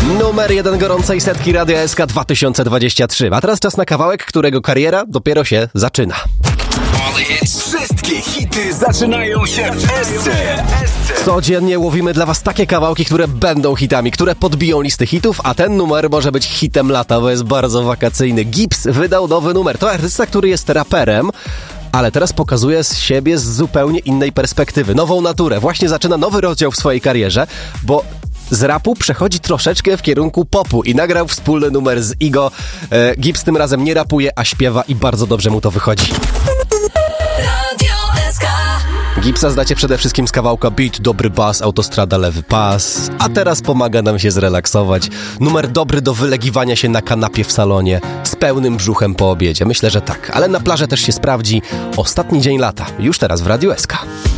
Numer 1 gorącej setki Radia SK 2023. A teraz czas na kawałek, którego kariera dopiero się zaczyna. Wszystkie hity zaczynają się w SC. Codziennie łowimy dla was takie kawałki, które będą hitami, które podbiją listy hitów, a ten numer może być hitem lata, bo jest bardzo wakacyjny. Gibbs wydał nowy numer. To artysta, który jest raperem, ale teraz pokazuje siebie z zupełnie innej perspektywy. Nową naturę. Właśnie zaczyna nowy rozdział w swojej karierze, bo z rapu przechodzi troszeczkę w kierunku popu i nagrał wspólny numer z Igo. Gibbs tym razem nie rapuje, a śpiewa i bardzo dobrze mu to wychodzi. Gibbsa znacie przede wszystkim z kawałka Beat, dobry bas, autostrada, lewy pas, a teraz pomaga nam się zrelaksować. Numer dobry do wylegiwania się na kanapie w salonie z pełnym brzuchem po obiedzie. Myślę, że tak, ale na plażę też się sprawdzi. Ostatni dzień lata, już teraz w Radiu SK.